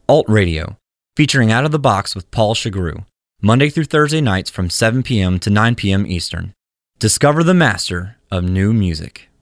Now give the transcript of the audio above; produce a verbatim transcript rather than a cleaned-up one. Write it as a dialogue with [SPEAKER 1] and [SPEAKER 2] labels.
[SPEAKER 1] Alt Radio, featuring Out of the Box with Paul Chagru, Monday through Thursday nights from seven p.m. to nine p.m. Eastern. Discover the master of new music.